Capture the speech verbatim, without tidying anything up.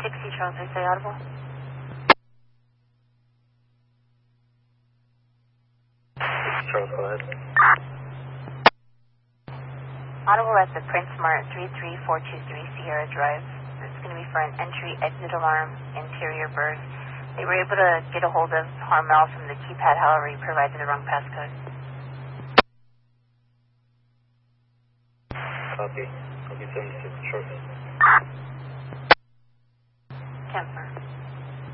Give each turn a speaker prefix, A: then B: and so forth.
A: sixty Charles, I say audible.
B: Charles, go ahead.
A: Audible at the Prince Mart three three four two three Sierra Drive. It's going to be for an entry exit alarm, interior bird. They were able to get a hold of Harmel from the keypad, however, he provided the wrong passcode.
B: Copy. Copy seventy-six, short.